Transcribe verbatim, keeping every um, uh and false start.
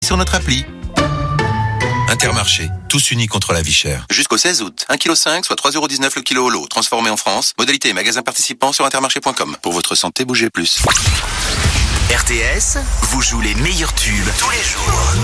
sur notre appli. Intermarché, tous unis contre la vie chère. Jusqu'au seize août, un virgule cinq kilos, soit trois euros dix-neuf le kilo au lot, transformé en France. Modalité et magasin participant sur intermarché point com. Pour votre santé, bougez plus. R T S vous joue les meilleurs tubes tous les jours.